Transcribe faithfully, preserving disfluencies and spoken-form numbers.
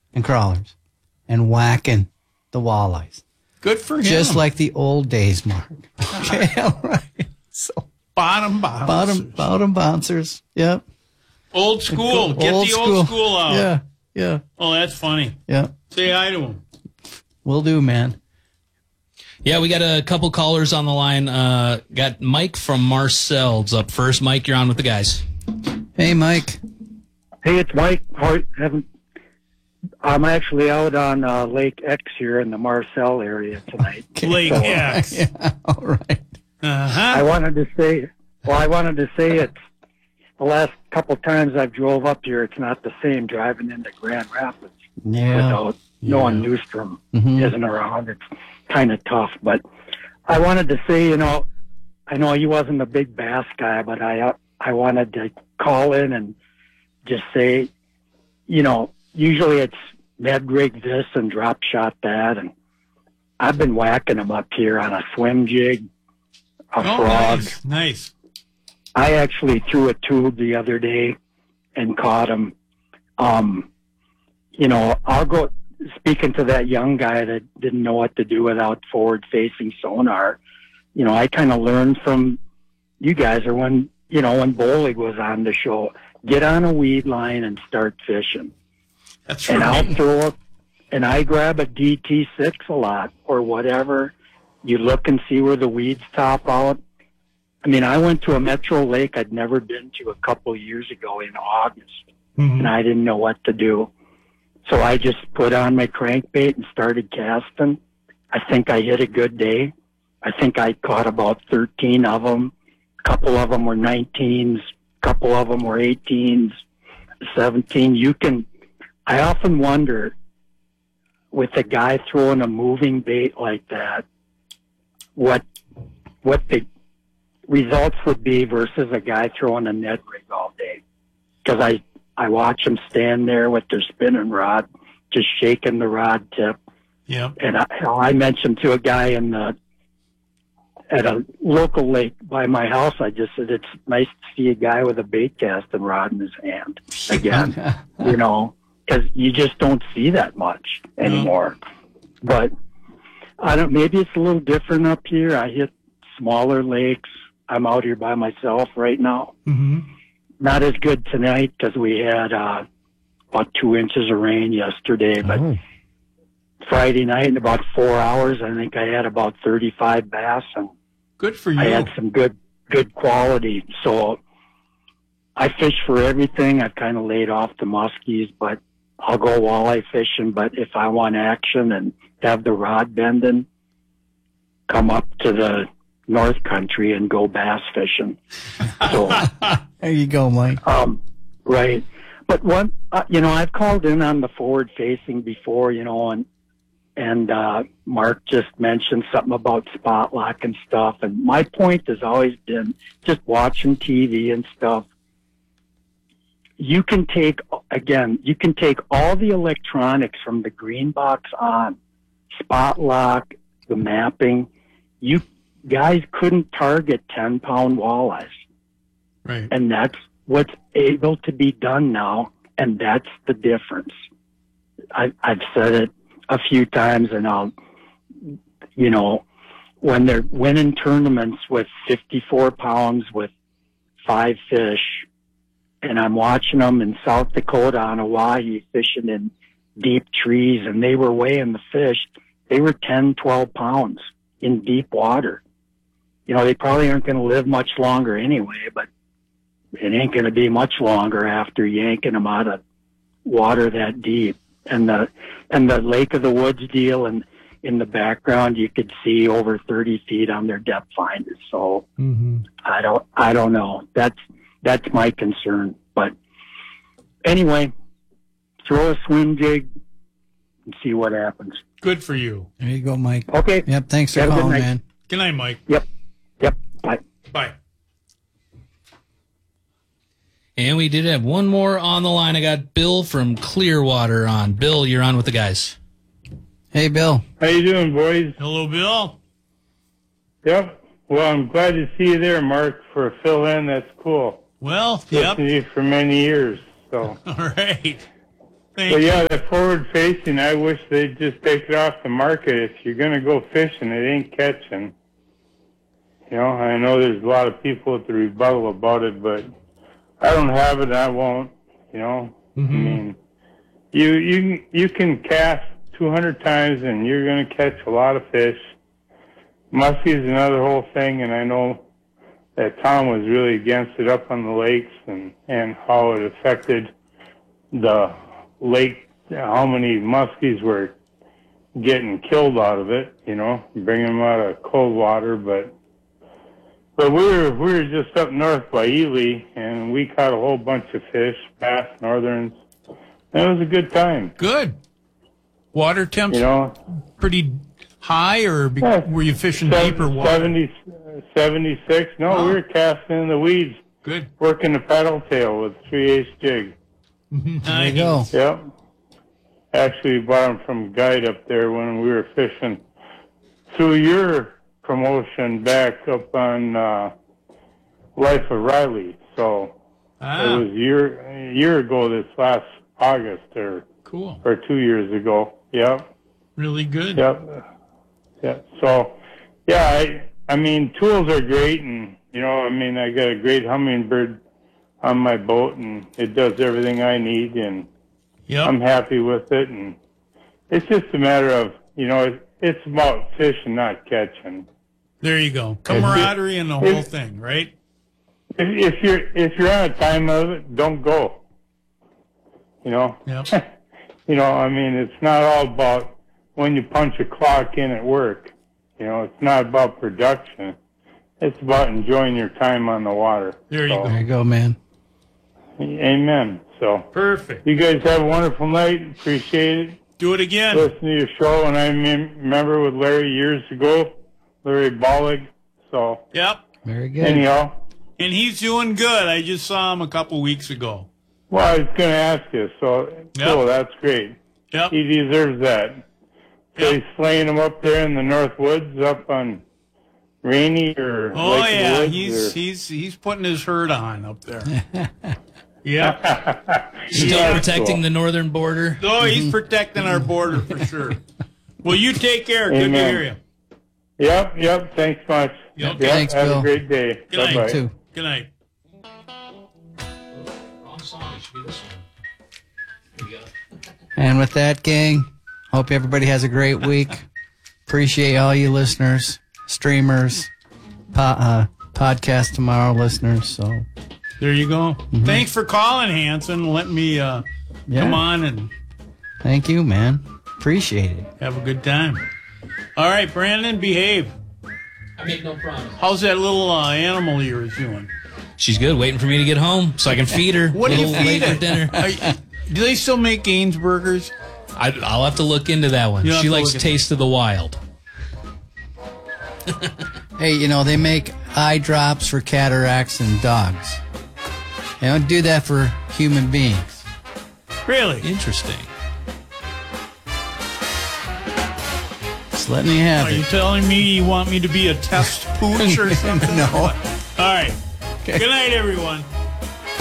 and crawlers and whacking the walleyes. Good for him. Just like the old days, Mark. Okay, all right. So bottom bouncers. Bottom, bottom bouncers. Yep. Old school. Get old the school. old school out. Yeah, yeah. Oh, that's funny. Yeah. Say hi to him. Will do, man. Yeah, we got a couple callers on the line. Uh, got Mike from Marcel's up first. Mike, you're on with the guys. Hey, Mike. Hey, it's Mike. How, haven't, I'm actually out on uh, Lake X here in the Marcel area tonight. Lake so, X. Yeah, all right. Uh-huh. I wanted to say, well, I wanted to say it's the last couple times I've drove up here, it's not the same driving into Grand Rapids Yeah. without Yeah. knowing Newstrom Mhm. isn't around. It's kind of tough. But I wanted to say, you know, I know he wasn't a big bass guy, but I uh, I wanted to call in and just say, you know, usually it's Ned rig this and drop shot that, and I've been whacking them up here on a swim jig, a Oh, frog. nice. Nice. I actually threw a tube the other day and caught him. Um, you know, I'll go, speaking to that young guy that didn't know what to do without forward-facing sonar, you know, I kind of learned from you guys, or when, you know, when Bowlig was on the show, get on a weed line and start fishing. That's And I'll right. throw up, and I grab a D T six a lot or whatever. You look and see where the weeds top out. I mean, I went to a metro lake I'd never been to a couple of years ago in August, Mhm. and I didn't know what to do. So I just put on my crankbait and started casting. I think I hit a good day. I think I caught about thirteen of them. A couple of them were nineteens. A couple of them were eighteens, seventeen. You can, I often wonder, with a guy throwing a moving bait like that, what what the results would be versus a guy throwing a Ned rig all day. Because I, I watch them stand there with their spinning rod, just shaking the rod tip. Yeah. And I, I mentioned to a guy in the, at a local lake by my house, I just said, it's nice to see a guy with a bait casting rod in his hand again, you know, because you just don't see that much anymore. But I don't, maybe it's a little different up here. I hit smaller lakes. I'm out here by myself right now. Mm-hmm. Not as good tonight because we had uh, about two inches of rain yesterday, but Oh. Friday night in about four hours, I think I had about thirty-five bass, and Good for you. I had some good good quality. So I fish for everything. I've kind of laid off the muskies, but I'll go walleye fishing. But if I want action and have the rod bending, come up to the North Country and go bass fishing. So There you go, Mike. um, right. But one, uh, you know, I've called in on the forward facing before, you know, and and uh, Mark just mentioned something about spot lock and stuff. And my point has always been just watching T V and stuff. You can take, again, you can take all the electronics from the green box on, spot lock, the mapping. You guys couldn't target ten pound walleyes. Right. And that's what's able to be done now, and that's the difference. I, I've said it a few times, and I'll, you know, when they're winning tournaments with fifty-four pounds with five fish, and I'm watching them in South Dakota on Hawaii fishing in deep trees, and they were weighing the fish, they were ten, twelve pounds in deep water. You know, they probably aren't going to live much longer anyway, but it ain't going to be much longer after yanking them out of water that deep. And the and the Lake of the Woods deal, and in the background you could see over thirty feet on their depth finders. So Mm-hmm. I don't I don't know. That's that's my concern. But anyway, throw a swim jig and see what happens. Good for you. There you go, Mike. Okay. Yep, thanks for Have a good calling, night. man. Good night, Mike. Yep. Yep. Bye. Bye. And we did have one more on the line. I got Bill from Clearwater on. Bill, you're on with the guys. Hey, Bill. How you doing, boys? Hello, Bill. Yep. Well, I'm glad to see you there, Mark, for a fill-in. That's cool. Well, yep. Listened to you for many years. So, All right. Thank But you. yeah, the forward facing, I wish they'd just take it off the market. If you're going to go fishing, it ain't catching. You know, I know there's a lot of people with the rebuttal about it, but I don't have it and I won't. You know, Mm-hmm. I mean, you, you, you can cast two hundred times and you're going to catch a lot of fish. Muskie is another whole thing, and I know that Tom was really against it up on the lakes and, and how it affected the lake, how many muskies were getting killed out of it, you know, bringing them out of cold water. But but we were we were just up north by Ely, and we caught a whole bunch of fish, bass, northerns. And it was a good time, Good. Water temps you know. pretty high, or be- Yeah. were you fishing Sev- deeper water? seventy, seventy-six. No, Wow. we were casting in the weeds, Good. working the paddle tail with three-ace jig. There you go. Yep. Actually bought them from Guide up there when we were fishing through your promotion back up on uh, Life of Riley. So Ah, it was a year, a year ago this last August or, cool. or two years ago. Yep. Really good. Yep. Yep. So, yeah, I, I mean, tools are great, and, you know, I mean, I got a great Humminbird on my boat, and it does everything I need, and Yep. I'm happy with it. And it's just a matter of, you know, it, it's about fishing, not catching. There you go. Camaraderie and the whole if- thing, right? If, if you're if you're on a time limit, don't go. You know. Yep. You know, I mean, it's not all about when you punch a clock in at work. You know, it's not about production. It's about enjoying your time on the water. There you So, go. There you go, man. Amen. So, Perfect. you guys have a wonderful night. Appreciate it. Do it again. Listen to your show, and I mem- remember with Larry years ago, Larry Bollig. So, Yep. Very good. anyhow, And he's doing good. I just saw him a couple weeks ago. well, I was going to ask you. So, Yep. cool. That's great. Yep. He deserves that. So Yep. he's slaying them up there in the North Woods, up on Rainy or Oh Lake of the yeah, Woods, he's or- he's he's putting his herd on up there. Yeah. Still Yeah, protecting cool. the northern border. No, he's protecting our border for sure. Well, you take care. Good to Amen. hear you. Yep, yep. Thanks much. Yep. Yep, Thanks, have Bill. a great day. Good night. Bye bye. Too. Good night. Wrong song. It should be this one. Here we go. And with that, gang, hope everybody has a great week. Appreciate all you listeners, streamers, po- uh, podcast tomorrow listeners. So, There you go. Thanks for calling, Hanson. Let me uh, yeah. come on and Thank you, man. Appreciate it. have a good time. All right, Brandon, behave. I make no promise. How's that little uh, animal of yours doing? She's good, waiting for me to get home so I can feed her. What a do you little feed late it? for dinner. Are you- do they still make Gaines burgers? I, I'll have to look into that one. You'll have She to likes look at Taste of the Wild. Hey, you know, they make eye drops for cataracts and dogs. They don't do that for human beings. Really? Interesting. Just let me have Are you it. telling me you want me to be a test pooch or something? No. All right. Good night, everyone.